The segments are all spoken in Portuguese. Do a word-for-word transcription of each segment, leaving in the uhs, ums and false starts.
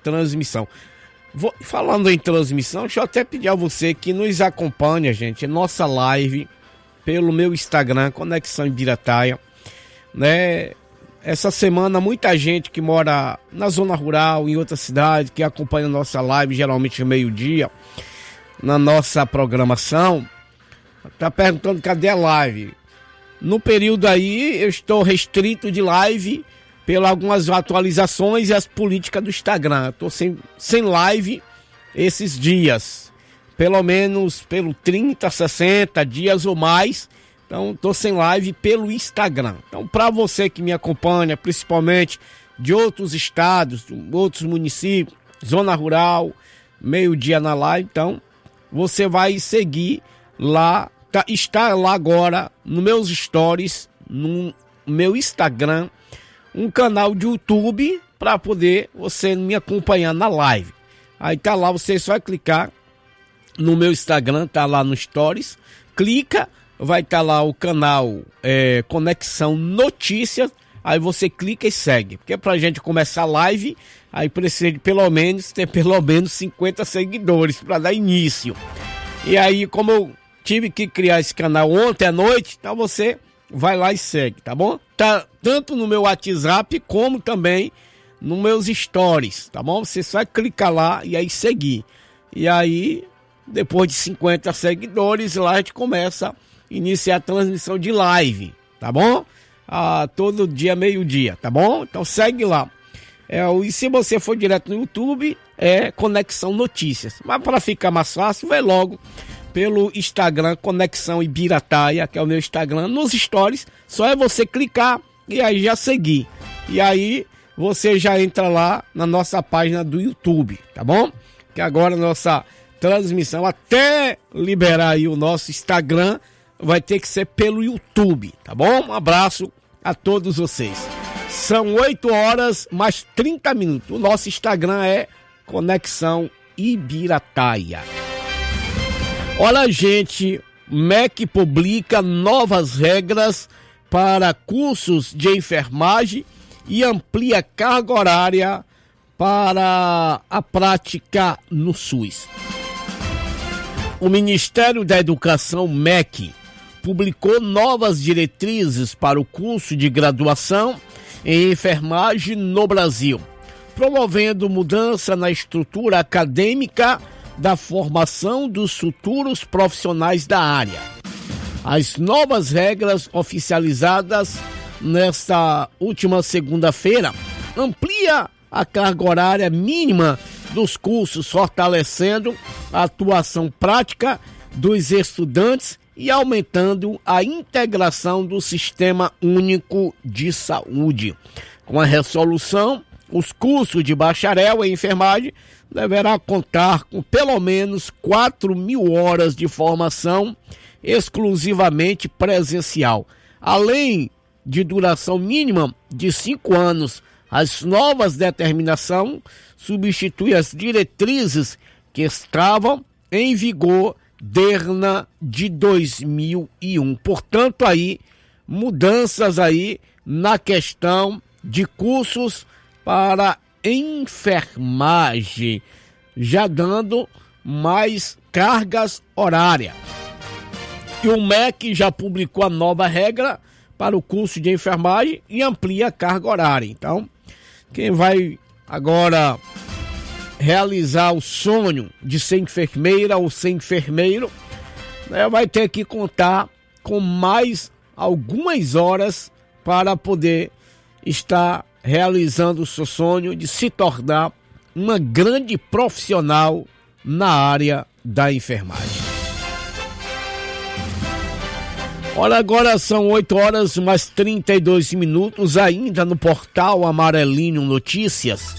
transmissão. Vou, falando em transmissão, deixa eu até pedir a você que nos acompanha, gente, nossa live pelo meu Instagram, Conexão Ibirataia, né? Essa semana muita gente que mora na zona rural, em outra cidade, que acompanha a nossa live, geralmente no meio-dia, na nossa programação, tá perguntando cadê a live. No período aí, eu estou restrito de live pelas algumas atualizações e as políticas do Instagram. Estou sem, sem live esses dias, pelo menos pelo trinta, sessenta dias ou mais. Então, estou sem live pelo Instagram. Então, para você que me acompanha, principalmente de outros estados, outros municípios, zona rural, meio-dia na live, então, você vai seguir lá, tá, está lá agora, nos meus stories, no meu Instagram, um canal de YouTube, para poder você me acompanhar na live. Aí tá lá, você só vai clicar no meu Instagram, tá lá no Stories, clica, vai estar tá lá o canal é, Conexão Notícias, aí você clica e segue, porque pra gente começar a live, aí precisa de pelo menos ter pelo menos cinquenta seguidores para dar início. E aí, como eu tive que criar esse canal ontem à noite, então você vai lá e segue, tá bom? Tá tanto no meu WhatsApp como também nos meus stories, tá bom? Você só clicar lá e aí seguir. E aí, depois de cinquenta seguidores, lá a gente começa a iniciar a transmissão de live, tá bom? Ah, todo dia, meio-dia, tá bom? Então segue lá. É, e se você for direto no YouTube, é Conexão Notícias. Mas para ficar mais fácil, vai logo pelo Instagram Conexão Ibirataia, que é o meu Instagram, nos stories. Só é você clicar e aí já seguir. E aí você já entra lá na nossa página do YouTube, tá bom? Que agora a nossa transmissão, até liberar aí o nosso Instagram, vai ter que ser pelo YouTube, tá bom? Um abraço a todos vocês. São oito horas mais trinta minutos. O nosso Instagram é Conexão Ibirataia. Olha, gente, M E C publica novas regras para cursos de enfermagem e amplia carga horária para a prática no SUS. O Ministério da Educação, M E C, publicou novas diretrizes para o curso de graduação em enfermagem no Brasil, promovendo mudança na estrutura acadêmica da formação dos futuros profissionais da área. As novas regras oficializadas nesta última segunda-feira amplia a carga horária mínima dos cursos, fortalecendo a atuação prática dos estudantes e aumentando a integração do Sistema Único de Saúde. Com a resolução, os cursos de bacharel em enfermagem deverá contar com pelo menos quatro mil horas de formação exclusivamente presencial, além de duração mínima de cinco anos. As novas determinações substituem as diretrizes que estavam em vigor desde de dois mil e um. Portanto, aí, mudanças aí na questão de cursos para enfermagem, já dando mais cargas horárias. E o M E C já publicou a nova regra para o curso de enfermagem e amplia a carga horária. Então, quem vai agora realizar o sonho de ser enfermeira ou ser enfermeiro, né, vai ter que contar com mais algumas horas para poder estar realizando o seu sonho de se tornar uma grande profissional na área da enfermagem. Olha, agora são oito horas mais trinta e dois minutos, ainda no portal Amarelinho Notícias.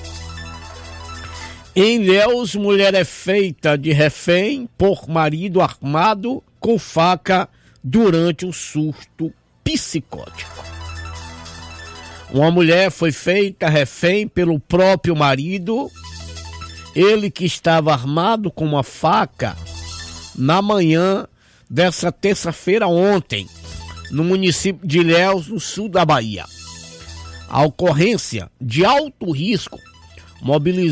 Em Ilhéus, mulher é feita de refém por marido armado com faca durante um surto psicótico. Uma mulher foi feita refém pelo próprio marido, ele que estava armado com uma faca na manhã dessa terça-feira ontem, no município de Ilhéus, no sul da Bahia. A ocorrência de alto risco mobilizou